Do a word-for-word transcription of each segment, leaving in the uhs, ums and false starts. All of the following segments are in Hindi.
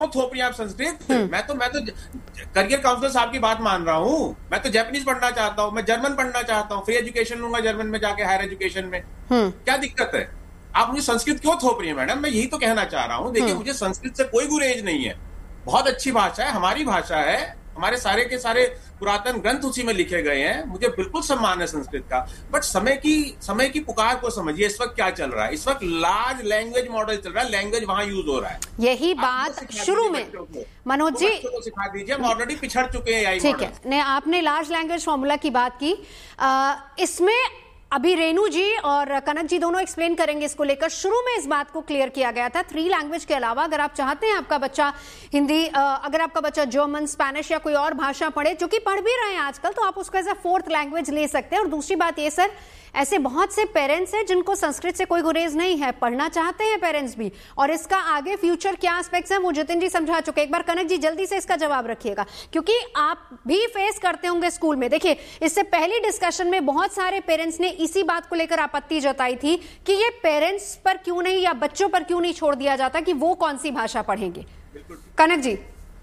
थोप रही हैं आप संस्कृत? मैं तो मैं तो करियर काउंसलर साहब की बात मान रहा हूँ। मैं तो जापानीज पढ़ना चाहता हूँ, मैं जर्मन पढ़ना चाहता हूँ, फ्री एजुकेशन लूंगा जर्मन में जाके हायर एजुकेशन में। क्या दिक्कत है? आप मुझे संस्कृत क्यों थोप रही है मैडम? मैं यही तो कहना चाह रहा हूँ। देखिए, मुझे संस्कृत से कोई गुरेज नहीं है, बहुत अच्छी भाषा है, हमारी भाषा है, हमारे सारे के सारे पुरातन ग्रंथ उसी में लिखे गए हैं, मुझे बिल्कुल सम्मान है संस्कृत का। बट समय की समय की पुकार को समझिए। इस वक्त क्या चल रहा है? इस वक्त लार्ज लैंग्वेज मॉडल चल रहा है, लैंग्वेज वहां यूज हो रहा है। यही बात शुरू में मनोज जी को सिखा दीजिए, हम ऑलरेडी पिछड़ चुके हैं। ठीक है, ने आपने लार्ज लैंग्वेज फॉर्मूला की बात की, आ, इसमें अभी रेनू जी और कनक जी दोनों एक्सप्लेन करेंगे इसको लेकर। शुरू में इस बात को क्लियर किया गया था, थ्री लैंग्वेज के अलावा अगर आप चाहते हैं आपका बच्चा हिंदी, अगर आपका बच्चा जर्मन, स्पेनिश या कोई और भाषा पढ़े, जो कि पढ़ भी रहे हैं आजकल, तो आप उसको एज अ फोर्थ लैंग्वेज ले सकते हैं। और दूसरी बात ये सर, ऐसे बहुत से पेरेंट्स हैं जिनको संस्कृत से कोई गुरेज नहीं है, पढ़ना चाहते हैं पेरेंट्स भी, और इसका आगे फ्यूचर क्या एस्पेक्ट्स हैं वो जितिन जी समझा चुके। एक बार कनक जी जल्दी से इसका जवाब रखिएगा, क्योंकि आप भी फेस करते होंगे स्कूल में। देखिए, इससे पहली डिस्कशन में बहुत सारे पेरेंट्स ने इसी बात को लेकर आपत्ति जताई थी कि ये पेरेंट्स पर क्यों नहीं या बच्चों पर क्यों नहीं छोड़ दिया जाता कि वो कौन सी भाषा पढ़ेंगे। कनक जी।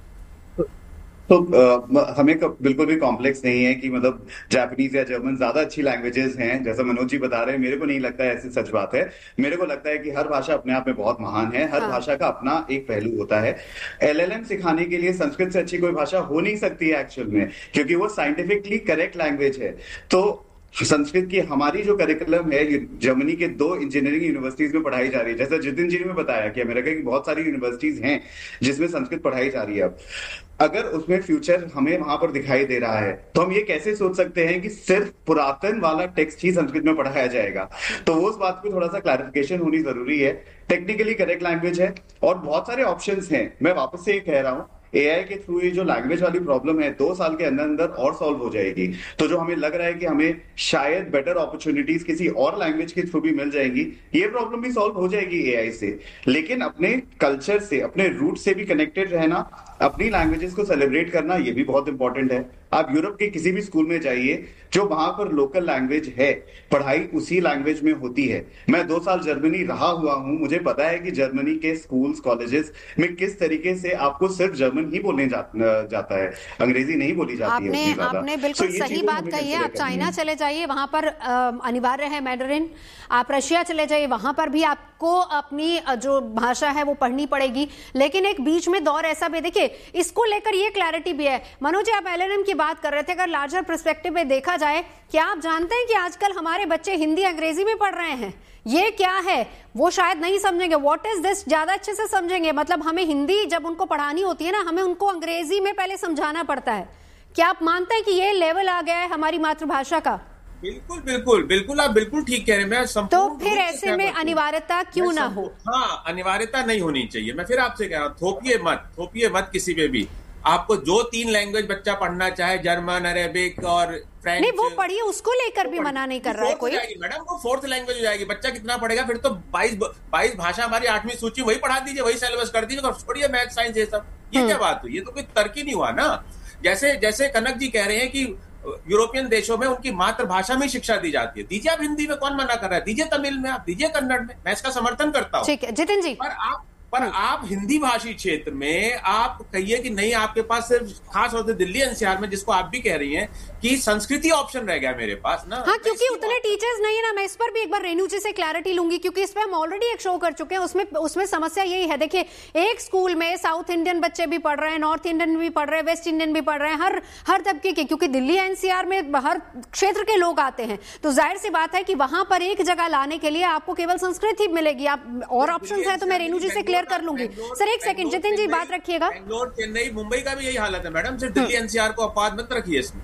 तो आ, हमें बिल्कुल भी कॉम्प्लेक्स नहीं है कि मतलब जापानीज या जर्मन ज्यादा अच्छी लैंग्वेजेस हैं, जैसा मनोज जी बता रहे हैं। मेरे को नहीं लगता है ऐसी सच बात है। मेरे को लगता है कि हर भाषा अपने आप में बहुत महान है, हर हाँ। भाषा का अपना एक पहलू होता है। एलएलएम सिखाने के लिए संस्कृत से अच्छी कोई भाषा हो नहीं सकती है एक्चुअल में, क्योंकि वो साइंटिफिकली करेक्ट लैंग्वेज है। तो संस्कृत की हमारी जो करिकुलम है, जर्मनी के दो इंजीनियरिंग यूनिवर्सिटीज में पढ़ाई जा रही है। जैसा जितिन जी ने बताया कि अमेरिका की बहुत सारी यूनिवर्सिटीज हैं जिसमें संस्कृत पढ़ाई जा रही है। अब अगर उसमें फ्यूचर हमें वहां पर दिखाई दे रहा है, तो हम ये कैसे सोच सकते हैं कि सिर्फ पुरातन वाला टेक्स्ट ही संस्कृत में पढ़ाया जाएगा? तो उस बात पे थोड़ा सा क्लैरिफिकेशन होनी जरूरी है। टेक्निकली करेक्ट लैंग्वेज है और बहुत सारे ऑप्शंस हैं। मैं वापस से ये कह रहा हूं, एआई के थ्रू ये जो लैंग्वेज वाली प्रॉब्लम है दो साल के अंदर अंदर और सॉल्व हो जाएगी। तो जो हमें लग रहा है कि हमें शायद बेटर अपॉर्चुनिटीज किसी और लैंग्वेज के थ्रू भी मिल जाएंगी, ये प्रॉब्लम भी सॉल्व हो जाएगी एआई से। लेकिन अपने कल्चर से, अपने रूट से भी कनेक्टेड रहना, अपनी लैंग्वेजेस को सेलिब्रेट करना, ये भी बहुत इंपॉर्टेंट है। आप यूरोप के किसी भी स्कूल में जाइए, जो वहां पर लोकल लैंग्वेज है, पढ़ाई उसी लैंग्वेज में होती है। मैं दो साल जर्मनी रहा हुआ हूं, मुझे पता है कि जर्मनी के स्कूल्स, कॉलेजेस में किस तरीके से आपको सिर्फ जर्मन ही बोलने जा, जाता है, अंग्रेजी नहीं बोली जाती आपने, है। आपने बिल्कुल so, सही बात कही है। आप चाइना चले जाइए, वहां पर अनिवार्य है मैंडरिन। आप रशिया चले जाइए, वहां पर भी आपको अपनी जो भाषा है वो पढ़नी पड़ेगी। लेकिन एक बीच में दौर ऐसा भी, देखिए इसको लेकर ये क्लैरिटी भी है। मनोज जी, आप एलएलएम की बात कर रहे थे, अगर लार्जर पर्सपेक्टिव में देखा जाए, क्या आप जानते हैं कि आजकल हमारे बच्चे हिंदी अंग्रेजी में पढ़ रहे हैं? ये क्या है वो शायद नहीं समझेंगे, व्हाट इज दिस ज्यादा अच्छे से समझेंगे। मतलब हमें हिंदी जब उनको पढ़ानी होती है ना, हमें उनको अंग्रेजी में पहले समझाना पड़ता है। क्या आप मानते हैं कि ये लेवल आ गया है हमारी मातृभाषा का? बिल्कुल बिल्कुल बिल्कुल, आप बिल्कुल ठीक कह रहे हैं। मैं तो फिर ऐसे में अनिवार्यता क्यों ना हो? हाँ, अनिवार्यता नहीं होनी चाहिए। मैं फिर आपसे कह रहा हूँ, थोपिए मत, थोपिए मत किसी पे भी। आपको जो तीन लैंग्वेज बच्चा पढ़ना चाहे, जर्मन, अरेबिक और फ्रेंच, नहीं वो पढ़िए, उसको लेकर भी मना नहीं कर रहा है कोई। मैडम वो फोर्थ लैंग्वेज हो जाएगी। बच्चा कितना पढ़ेगा? फिर तो बाईस बाईस भाषा हमारी आठवीं सूची, वही पढ़ा दीजिए, वही सिलेबस कर दीजिए, छोड़िए मैथ साइंस ये सब। ये क्या बात हुई? ये तो कोई तर्क ही नहीं हुआ ना। जैसे जैसे कनक जी कह रहे हैं कि यूरोपियन देशों में उनकी मातृभाषा में शिक्षा दी जाती है, दीजिए आप हिंदी में, कौन मना कर रहा है? दीजिए तमिल में, आप दीजिए कन्नड़ में, मैं इसका समर्थन करता हूँ। ठीक है जितिन जी। पर आप पर आप हिंदी भाषी क्षेत्र में आप कहिए कि नहीं, आपके पास सिर्फ खास तौर से दिल्ली एनसीआर में, जिसको आप भी कह रही हैं कि संस्कृति ऑप्शन रह गया मेरे पास ना। हाँ, क्योंकि उतने टीचर्स नहीं है ना। मैं इस पर भी एक बार रेनू जी से क्लैरिटी लूंगी, क्योंकि इस पर हम ऑलरेडी एक शो कर चुके हैं। उसमें उसमें समस्या यही है, देखिए एक स्कूल में साउथ इंडियन बच्चे भी पढ़ रहे हैं, नॉर्थ इंडियन भी पढ़ रहे हैं, वेस्ट इंडियन भी पढ़ रहे हैं, हर हर तबके के, क्योंकि दिल्ली एनसीआर में हर क्षेत्र के लोग आते हैं। तो जाहिर सी बात है कि वहां पर एक जगह लाने के लिए आपको केवल संस्कृत ही मिलेगी। आप और ऑप्शन है तो मैं रेनू जी से क्लियर कर लूंगी। सर एक सेकंड, जितिन जी बात रखिएगा। बेंगलोर, चेन्नई, मुंबई का भी यही हालत है मैडम। सिर्फ दिल्ली एनसीआर को अपवाद मत रखिए इसमें।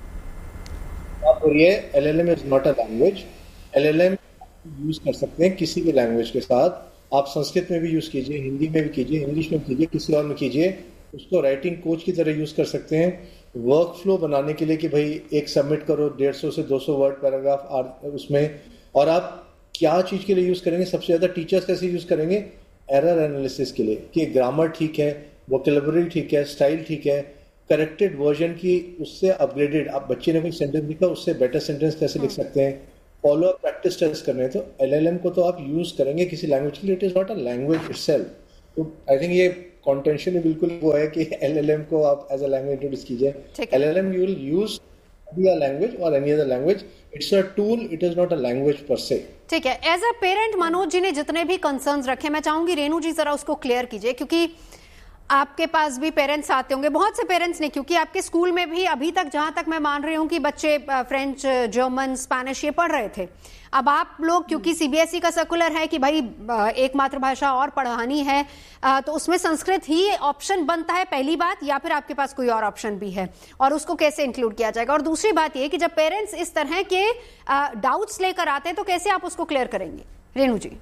आप बोलिए LLM is not a language. LLM use कर सकते हैं किसी भी लैंग्वेज के साथ। आप संस्कृत में भी यूज कीजिए, हिंदी में भी कीजिए, इंग्लिश में कीजिए, किसी और में कीजिए। उसको राइटिंग कोच की तरह यूज कर सकते हैं, वर्क फ्लो बनाने के लिए कि भाई एक सबमिट करो डेढ़ सौ से दो सौ वर्ड पैराग्राफ उसमें। और आप क्या चीज के लिए यूज करेंगे? सबसे ज्यादा टीचर्स कैसे यूज करेंगे? एरर एनालिसिस के लिए, कि ग्रामर ठीक है, वोकैबुलरी ठीक है, स्टाइल ठीक है, करेक्टेड वर्जन की उससे अपग्रेडेड, आप बच्चे ने कोई सेंटेंस लिखा उससे बेटर सेंटेंस कैसे लिख सकते हैं, फॉलो अप प्रैक्टिस टेस्ट करने हैं। तो एलएलएम को तो आप यूज करेंगे किसी लैंग्वेज के लिए, it is not a language itself. तो आई थिंक ये कॉन्टेंशन बिल्कुल वो है कि एलएलएम को आप एज अ लैंग्वेज इंट्रोड्यूस कीजिए। LLM you will use be a language or any other language. It's a tool, it is not a language per se. ठीक है। As a parent Manoj ji ने जितने भी कंसर्न्स रखे, मैं चाहूंगी रेनू जी जरा उसको क्लियर कीजिए, क्योंकि आपके पास भी पेरेंट्स आते होंगे, बहुत से पेरेंट्स ने, क्योंकि आपके स्कूल में भी अभी तक जहां तक मैं मान रही हूं कि बच्चे फ्रेंच, जर्मन, स्पेनिश ये पढ़ रहे थे। अब आप लोग, क्योंकि सीबीएसई का सर्कुलर है कि भाई एक मातृभाषा और पढ़ानी है, तो उसमें संस्कृत ही ऑप्शन बनता है, पहली बात, या फिर आपके पास कोई और ऑप्शन भी है, और उसको कैसे इंक्लूड किया जाएगा? और दूसरी बात ये कि जब पेरेंट्स इस तरह के डाउट्स लेकर आते हैं तो कैसे आप उसको क्लियर करेंगे? रेनू जी।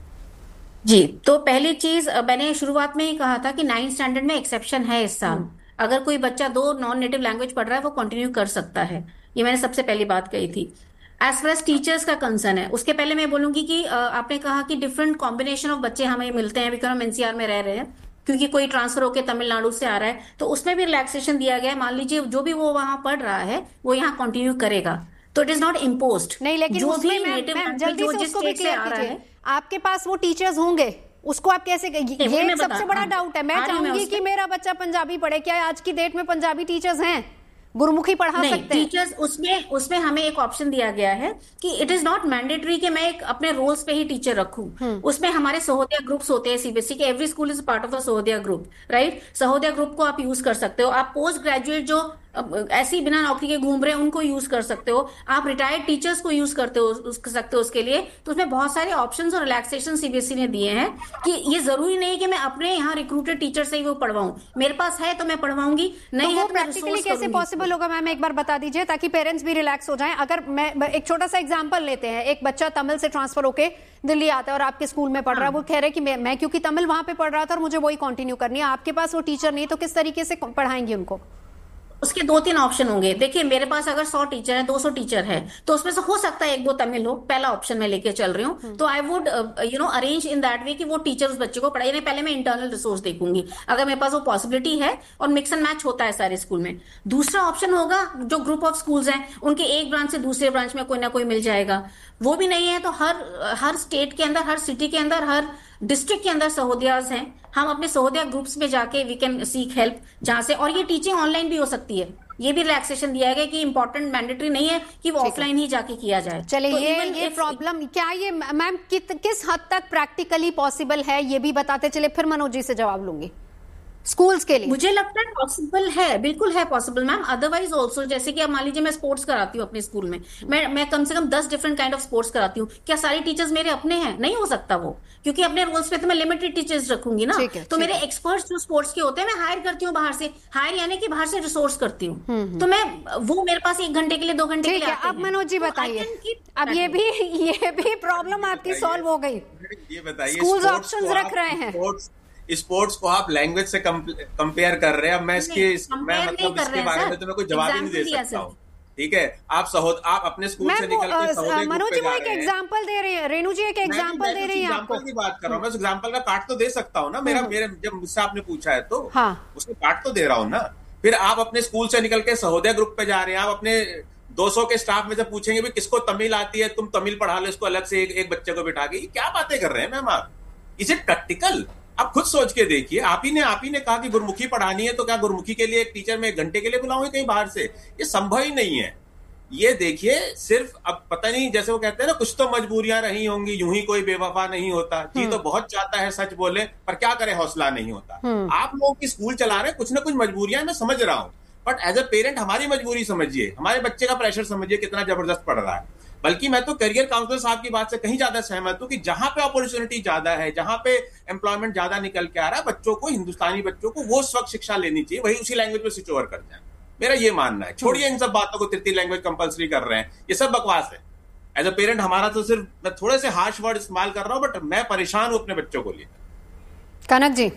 जी, तो पहली चीज मैंने शुरुआत में ही कहा था कि नाइन्थ स्टैंडर्ड में एक्सेप्शन है इस साल। अगर कोई बच्चा दो नॉन नेटिव लैंग्वेज पढ़ रहा है वो कंटिन्यू कर सकता है, ये मैंने सबसे पहली बात कही थी। एज फार एज टीचर्स का कंसर्न है, उसके पहले मैं बोलूंगी कि आपने कहा कि डिफरेंट कॉम्बिनेशन ऑफ बच्चे हमें मिलते हैं, बिकॉज हम एनसीआर में रह रहे हैं, क्योंकि कोई ट्रांसफर होकर तमिलनाडु से आ रहा है तो उसमें भी रिलैक्सेशन दिया गया है। मान लीजिए जो भी वो वहां पढ़ रहा है वो यहाँ कंटिन्यू करेगा, तो इट इज नॉट इम्पोज्ड। नहीं, लेकिन जो उसमें भी नेटिव जल्दी से उसको भी क्लियर कीजिए, आपके पास वो टीचर्स होंगे, उसको आप कैसे, ये एक सबसे बड़ा डाउट है। मैं चाहूंगी कि मेरा बच्चा पंजाबी पढ़े, क्या आज की डेट में पंजाबी टीचर्स हैं, गुरुमुखी पढ़ा सकते हैं? टीचर्स उसमें उसमें हमें एक ऑप्शन दिया गया है कि इट इज नॉट मैंडेटरी कि मैं एक अपने रोल्स पे ही टीचर रखूं। उसमें हमारे सहोदया ग्रुप्स होते हैं सीबीएसई के, every school is part of a सहोदया group, right? सहोदया group को आप यूज कर सकते हो। आप पोस्ट ग्रेजुएट जो ऐसे ही बिना नौकरी के घूम रहे हैं उनको यूज कर सकते हो, आप रिटायर्ड टीचर्स को यूज करते हो उस, कर सकते हो उसके लिए। तो उसमें बहुत सारे ऑप्शंस और रिलैक्सेशन सीबीएसई ने दिए हैं कि ये जरूरी नहीं कि मैं अपने यहाँ रिक्रूटेड टीचर से ही वो पढ़वाऊं, मेरे पास है तो मैं पढ़वाऊंगी, नहीं है तो प्रैक्टिकली कैसे पॉसिबल होगा? मैम एक बार बता दीजिए ताकि पेरेंट्स भी रिलैक्स हो जाएं। अगर मैं एक छोटा सा एग्जांपल लेते हैं, एक बच्चा तमिल से ट्रांसफर होके दिल्ली आता है और आपके स्कूल में पढ़ रहा है, वो कह रहे हैं कि मैं, मैं क्योंकि तमिल वहां पे पढ़ रहा था और मुझे वही कंटिन्यू करनी है, आपके पास वो टीचर नहीं, तो किस तरीके से पढ़ाएंगे उनको? उसके दो तीन ऑप्शन होंगे। देखिए मेरे पास अगर सौ टीचर है, दो सौ टीचर है, तो उसमें से हो सकता है एक दो तमिल हो, पहला ऑप्शन मैं लेके चल रही हूँ, तो I would you know arrange in that way कि वो टीचर उस बच्चे को पढ़ाई। पहले मैं इंटरनल रिसोर्स देखूंगी, अगर मेरे पास वो पॉसिबिलिटी है और मिक्स एंड मैच होता है सारे स्कूल में। दूसरा ऑप्शन होगा जो ग्रुप ऑफ स्कूल्स हैं उनके एक ब्रांच से दूसरे ब्रांच में कोई ना कोई मिल जाएगा। वो भी नहीं है तो हर हर स्टेट के अंदर, हर सिटी के अंदर, हर डिस्ट्रिक्ट के अंदर सहोदयाज हैं, हम अपने सहोदया ग्रुप्स में जाके वी कैन सीक हेल्प जहां से। और ये टीचिंग ऑनलाइन भी हो सकती है, ये भी रिलैक्सेशन दिया गया कि इंपॉर्टेंट मैंडेटरी नहीं है कि वो ऑफलाइन ही जाके किया जाए। चलिए, तो ये ये प्रॉब्लम क्या ये मैम कि, किस हद तक प्रैक्टिकली पॉसिबल है ये भी बताते चले, फिर मनोज जी से जवाब लूंगी। स्कूल्स के लिए मुझे लगता है पॉसिबल है, बिल्कुल है पॉसिबल मैम। अदरवाइज ऑल्सो जैसे कि अब मान लीजिए मैं स्पोर्ट्स कराती हूँ अपने स्कूल में, मैं मैं कम से कम दस डिफरेंट काइंड ऑफ स्पोर्ट्स कराती हूँ, क्या सारे टीचर्स मेरे अपने हैं? नहीं हो सकता वो, क्योंकि अपने रूल्स पे तो मैं लिमिटेड टीचर्स रखूंगी ना। तो मेरे एक्सपर्ट्स जो स्पोर्ट्स के होते हैं मैं हायर करती हूँ बाहर से, हायर यानी कि बाहर से रिसोर्स करती हूँ, तो मैं वो मेरे पास एक घंटे के लिए, दो घंटे के लिए आते हैं। अब मनोज जी बताइए, अब ये भी ये भी प्रॉब्लम आपकी सॉल्व हो गई? ये बताइए, स्कूल्स ऑप्शंस रख रहे हैं, स्पोर्ट्स को आप लैंग्वेज से कंपेयर कर रहे हैं। अब मैं इसके मैं मतलब इसके बारे में तो मैं कोई जवाब ही नहीं दे सकता हूँ, ठीक है? आप सहोद आप अपने स्कूल से निकल के सहोदय मनोज जी वो एक एग्जांपल दे रही है, रेनू जी एक एग्जांपल दे रही है आपको। की बात कर रहा हूँ मैं, उस एग्जांपल का काट तो दे सकता हूँ ना। मेरा मेरे जब मुझसे आपने पूछा है तो हाँ। उसको काट तो दे रहा हूँ ना। फिर आप अपने स्कूल से निकल के सहोदय ग्रुप पे जा रहे हैं, आप अपने दो सौ के स्टाफ में से पूछेंगे भी किसको तमिल आती है, तुम तमिल पढ़ा लो इसको अलग से, एक, एक बच्चे को बिठा के। क्या बातें कर रहे हैं मैम आप? Is it practical? आप खुद सोच के देखिए। आप ही ने आप ही ने कहा कि गुरुमुखी पढ़ानी है, तो क्या गुरुमुखी के लिए एक टीचर में एक घंटे के लिए बुलाऊंगी कहीं बाहर से? ये संभव ही नहीं है। ये देखिए, सिर्फ अब पता नहीं, जैसे वो कहते हैं ना, कुछ तो मजबूरियां रही होंगी, यूं ही कोई बेवफा नहीं होता। जी तो बहुत चाहता है सच बोले, पर क्या करे, हौसला नहीं होता। आप लोग की स्कूल चला रहे हैं, कुछ ना कुछ मजबूरियां मैं समझ रहा हूं, बट एज ए पेरेंट हमारी मजबूरी समझिए, हमारे बच्चे का प्रेशर समझिए कितना जबरदस्त पड़ रहा है। बल्कि मैं तो करियर काउंसलर साहब की बात से कहीं ज्यादा सहमत हूं कि जहां पे अपॉर्चुनिटी ज्यादा है, जहां पे एम्प्लॉयमेंट ज्यादा निकल के आ रहा है, बच्चों को, हिंदुस्तानी बच्चों को वो स्वच्छ शिक्षा लेनी चाहिए, वही उसी लैंग्वेज में स्विच ओवर कर जाए। मेरा ये मानना है। छोड़िए इन सब बातों को, तृतीय लैंग्वेज कंपलसरी कर रहे हैं, ये सब बकवास है। एज अ पेरेंट हमारा तो सिर्फ, मैं थोड़े से हार्श वर्ड इस्तेमाल कर रहा हूं, बट मैं परेशान हूं अपने बच्चों को लेकर। कनक जी,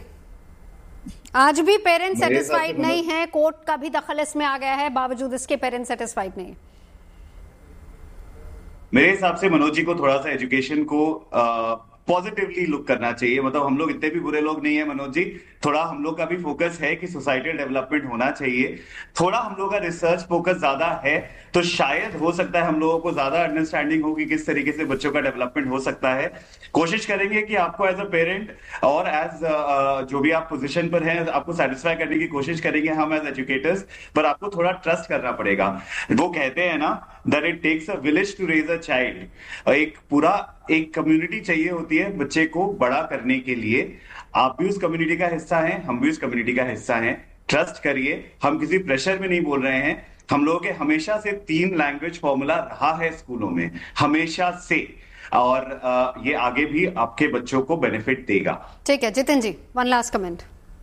आज भी पेरेंट्स सेटिस्फाइड नहीं है, कोर्ट का भी दखल इसमें आ गया है, बावजूद इसके पेरेंट्स सेटिस्फाइड नहीं है। मेरे हिसाब से मनोज जी को थोड़ा सा एजुकेशन को पॉजिटिवली लुक करना चाहिए। मतलब हम लोग इतने भी बुरे लोग नहीं है मनोज जी, थोड़ा हम लोग का भी फोकस है कि सोसाइटल डेवलपमेंट होना चाहिए, थोड़ा हम लोग का रिसर्च फोकस ज्यादा है, तो शायद हो सकता है हम लोगों को ज्यादा अंडरस्टैंडिंग हो कि किस तरीके से बच्चों का डेवलपमेंट हो सकता है। कोशिश करेंगे कि आपको एज अ पेरेंट और एज जो भी आप पोजीशन पर हैं आपको सेटिस्फाई करने की कोशिश करेंगे हम एज एजुकेटर्स, पर आपको थोड़ा ट्रस्ट करना पड़ेगा। वो कहते हैं ना that it takes a village to raise a child, एक पूरा एक कम्युनिटी चाहिए होती है बच्चे को बड़ा करने के लिए। आप भी उस कम्युनिटी का हिस्सा हैं, हम भी उस कम्युनिटी का हिस्सा हैं। ट्रस्ट करिए, हम किसी प्रेशर में नहीं बोल रहे हैं। हम लोगों के हमेशा से तीन लैंग्वेज फॉर्मूला रहा है स्कूलों में, हमेशा से, और आ, ये आगे भी आपके बच्चों को बेनिफिट देगा। ठीक है जितिन जी, वन लास्ट कमेंट।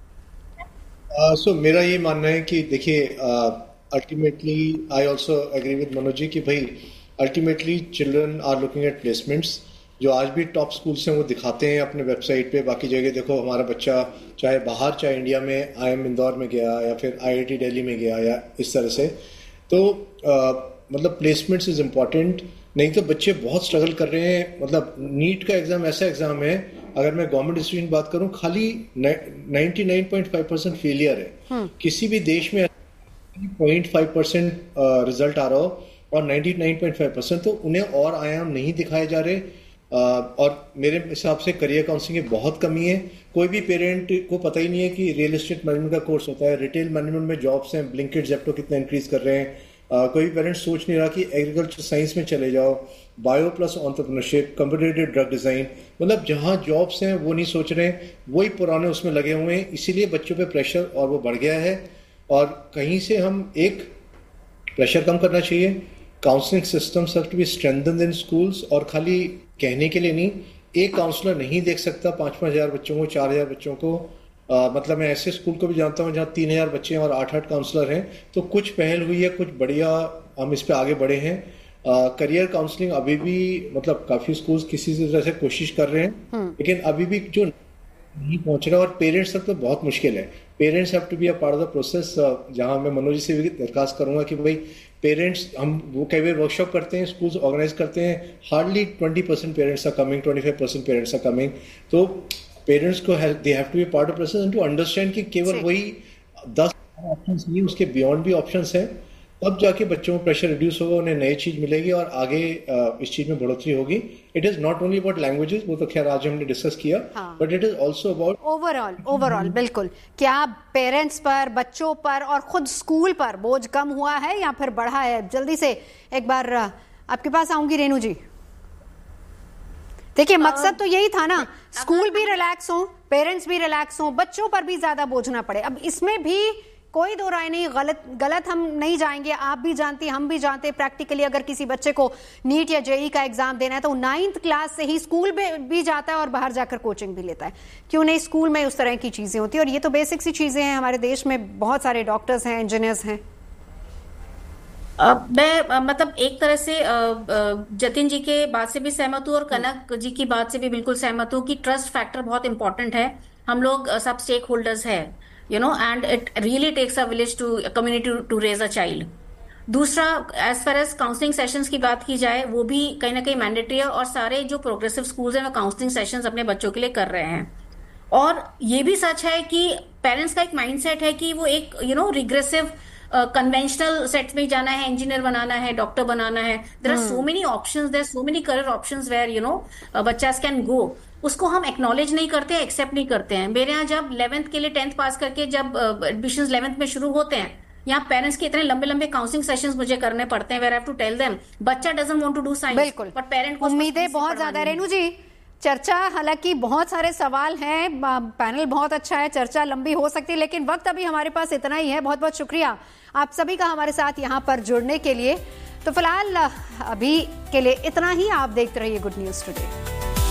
सो मेरा ये मानना है कि देखिए, ultimately I also agree with Manoj ji कि भाई ultimately children are looking at placements. जो आज भी टॉप स्कूल्स हैं वो दिखाते हैं अपने वेबसाइट पे, बाकी जगह देखो हमारा बच्चा चाहे बाहर चाहे इंडिया में, आई एम इंदौर में गया या फिर आईआईटी दिल्ली में गया या इस तरह से, तो आ, मतलब प्लेसमेंट्स इज इम्पॉर्टेंट। नहीं तो बच्चे बहुत स्ट्रगल कर रहे हैं। मतलब नीट का एग्जाम ऐसा एग्जाम है, अगर मैं गवर्नमेंट इंस्टीट्यूशन की बात करूं, खाली ninety nine point five percent failure है। किसी भी देश में पॉइंट फाइव परसेंट रिजल्ट आ रहा हो और ninety nine point five percent, तो उन्हें और आयाम नहीं दिखाए जा रहे। uh, और मेरे हिसाब से करियर काउंसलिंग की बहुत कमी है। कोई भी पेरेंट को पता ही नहीं है कि रियल एस्टेट मैनेजमेंट का कोर्स होता है, रिटेल मैनेजमेंट में जॉब्स हैं, ब्लिंकिट ज़ेप्टो कितना इंक्रीज कर रहे हैं। uh, कोई भी पेरेंट सोच नहीं रहा कि एग्रीकल्चर साइंस में चले जाओ, bio plus entrepreneurship, computed drug design, मतलब जहां जॉब्स हैं वो नहीं सोच रहे हैं, वही पुराने उसमें लगे हुए हैं। इसीलिए बच्चों पे प्रेशर और वो बढ़ गया है। और कहीं से हम एक प्रेशर कम करना चाहिए। Counselling systems have to be स्ट्रेंथन्ड in schools, और खाली कहने के लिए नहीं, एक काउंसलर नहीं देख सकता पाँच पाँच हजार बच्चों को, चार हजार बच्चों को। आ, मतलब मैं ऐसे स्कूल को भी जानता हूँ जहाँ तीन हजार बच्चे हैं और आठ आठ काउंसलर हैं। तो कुछ पहल हुई है, कुछ बढ़िया हम इस पे आगे बढ़े हैं। करियर काउंसलिंग अभी भी मतलब काफी स्कूल्स किसी तरह से कोशिश कर रहे हैं, लेकिन अभी भी जो नहीं पहुंच रहा, और पेरेंट्स तक तो बहुत मुश्किल है। Parents have to be a part of the process. जहां मैं मनोज जी से भी दरखास्त करूंगा कि भाई पेरेंट्स, हम वो कई बार वर्कशॉप करते हैं, स्कूल्स ऑर्गेनाइज करते हैं, hardly twenty percent parents are coming, twenty five percent parents are coming. तो पेरेंट्स को they have to be part of process and to understand कि केवल वही दस ऑप्शंस नहीं, उसके बियॉन्ड भी ऑप्शंस हैं। तब जाके बच्चों में प्रेशर रिड्यूस होगा, उन्हें नई चीज मिलेगी और आगे इस चीज में बढ़ोतरी होगी। It is not only about languages, वो तो खैर आज हमने डिस्कस किया, but it is also about overall overall बिल्कुल। क्या पेरेंट्स पर, बच्चों पर और खुद स्कूल पर बोझ कम हुआ है या फिर बढ़ा है? जल्दी से एक बार आपके पास आऊंगी रेनू जी। देखिए मकसद तो यही था ना, स्कूल भी रिलैक्स हो, पेरेंट्स भी रिलैक्स हो, बच्चों पर भी ज्यादा बोझ ना पड़े। अब इसमें भी कोई दो राय नहीं, गलत गलत हम नहीं जाएंगे। आप भी जानते, हम भी जानते, प्रैक्टिकली अगर किसी बच्चे को नीट या जेई का एग्जाम देना है तो नाइन्थ क्लास से ही स्कूल भी जाता है और बाहर जाकर कोचिंग भी लेता है। क्यों नहीं, स्कूल में उस तरह की चीजें होती है, और ये तो बेसिक सी चीजें हैं। हमारे देश में बहुत सारे डॉक्टर्स हैं, इंजीनियर्स हैं। Uh, मैं uh, मतलब एक तरह से uh, uh, जतिन जी के बात से भी सहमत हूँ और कनक जी की बात से भी बिल्कुल सहमत हूँ कि ट्रस्ट फैक्टर बहुत इंपॉर्टेंट है। हम लोग uh, सब स्टेक होल्डर्स है, you know, and it really takes a village to community to raise a child. दूसरा, as far as counselling sessions की बात की जाए, वो भी कहीं ना कहीं मैंडेटरी है, और सारे जो प्रोग्रेसिव स्कूल्स हैं वो काउंसलिंग सेशंस अपने बच्चों के लिए कर रहे हैं। और ये भी सच है कि पेरेंट्स का एक माइंडसेट है कि वो एक you know regressive conventional set में जाना है, इंजीनियर बनाना है, डॉक्टर बनाना है। There are so many options, there so many career options where you know बच्चा कैन गो। उसको हम एक्नॉलेज नहीं करते, एक्सेप्ट नहीं करते हैं। मेरे यहाँ जब इलेवेंथ के लिए टेंथ पास करके जब एडमिशन इलेवेंथ में शुरू होते हैं, यहाँ पेरेंट्स के इतने लंबे लंबे काउंसलिंग सेशंस मुझे करने पड़ते हैं, where I have to tell them बच्चा doesn't want to do science. बिल्कुल, बट पेरेंट को उम्मीदें बहुत ज्यादा है। रेनू जी, चर्चा, हालांकि बहुत सारे सवाल हैं, पैनल बहुत अच्छा है, चर्चा लंबी हो सकती है, लेकिन वक्त अभी हमारे पास इतना ही है। बहुत बहुत शुक्रिया आप सभी का हमारे साथ यहाँ पर जुड़ने के लिए। तो फिलहाल अभी के लिए इतना ही। आप देखते रहिए गुड न्यूज टुडे।